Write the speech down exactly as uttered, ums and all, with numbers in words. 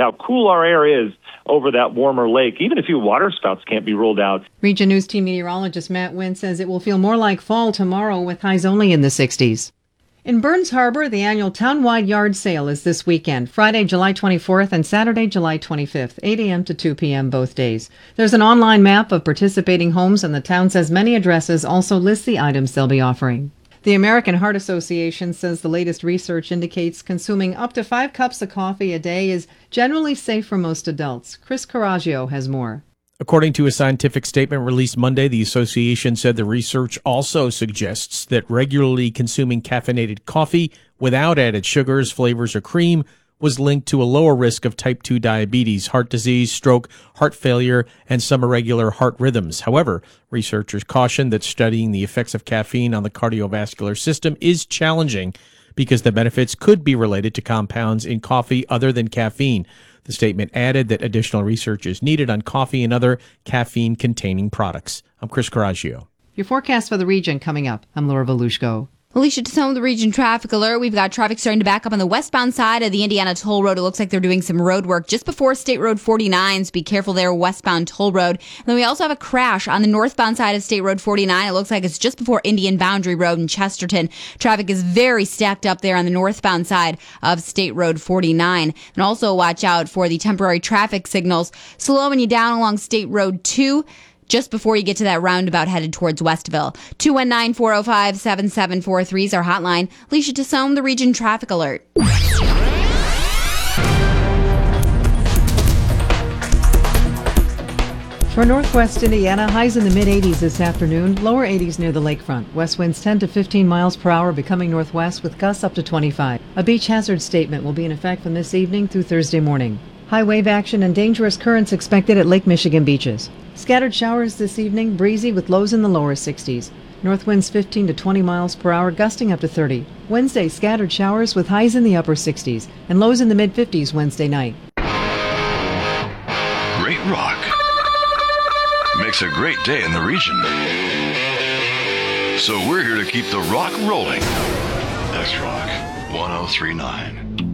how cool our air is over that warmer lake. Even a few water spouts can't be ruled out. Region News Team meteorologist Matt Wynn says it will feel more like fall tomorrow with highs only in the sixties. In Burns Harbor, the annual town-wide yard sale is this weekend, Friday, July twenty-fourth and Saturday, July twenty-fifth, eight a.m. to two p.m. both days. There's an online map of participating homes, and the town says many addresses also list the items they'll be offering. The American Heart Association says the latest research indicates consuming up to five cups of coffee a day is generally safe for most adults. Chris Coraggio has more. According to a scientific statement released Monday, the association said the research also suggests that regularly consuming caffeinated coffee without added sugars, flavors, or cream was linked to a lower risk of type two diabetes, heart disease, stroke, heart failure, and some irregular heart rhythms. However, researchers caution that studying the effects of caffeine on the cardiovascular system is challenging because the benefits could be related to compounds in coffee other than caffeine. The statement added that additional research is needed on coffee and other caffeine-containing products. I'm Chris Coraggio. Your forecast for the region coming up. I'm Laura Volushko. Alicia, to some of the region traffic alert, we've got traffic starting to back up on the westbound side of the Indiana Toll Road. It looks like they're doing some road work just before State Road forty-nine, so be careful there, westbound Toll Road. And then we also have a crash on the northbound side of State Road forty-nine. It looks like it's just before Indian Boundary Road in Chesterton. Traffic is very stacked up there on the northbound side of State Road forty-nine. And also watch out for the temporary traffic signals slowing you down along State Road two. Just before you get to that roundabout headed towards Westville. two one nine, four oh five, seven seven four three is our hotline. Alicia Tassone, the Region Traffic Alert. For northwest Indiana, highs in the mid-eighties this afternoon, lower eighties near the lakefront. West winds ten to fifteen miles per hour becoming northwest with gusts up to twenty-five. A beach hazard statement will be in effect from this evening through Thursday morning. High wave action and dangerous currents expected at Lake Michigan beaches. Scattered showers this evening, breezy with lows in the lower sixties. North winds fifteen to twenty miles per hour, gusting up to thirty. Wednesday, scattered showers with highs in the upper sixties and lows in the mid-fifties Wednesday night. Great rock makes a great day in the region. So we're here to keep the rock rolling. X Rock one oh three point nine.